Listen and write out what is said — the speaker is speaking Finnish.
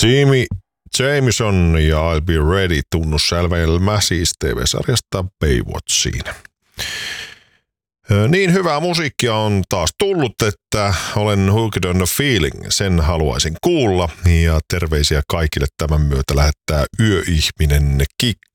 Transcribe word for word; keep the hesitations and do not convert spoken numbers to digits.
Jimmy Jameson ja I'll Be Ready tunnussävelmä siis T V-sarjasta Baywatchiin. Niin hyvää musiikkia on taas tullut, että olen hooked on the feeling, sen haluaisin kuulla. Ja terveisiä kaikille tämän myötä lähettää yöihminen Kikka.